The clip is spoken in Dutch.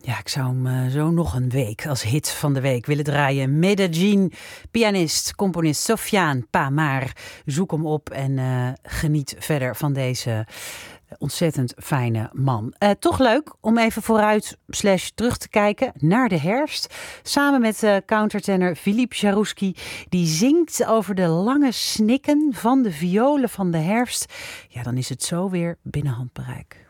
Ja, ik zou hem zo nog een week als hit van de week willen draaien. Medellin, pianist, componist Sofiane Pamar. Zoek hem op en geniet verder van deze ontzettend fijne man. Toch leuk om even vooruit / terug te kijken naar de herfst. Samen met countertenor Philippe Jarouski. Die zingt over de lange snikken van de violen van de herfst. Ja, dan is het zo weer binnen handbereik.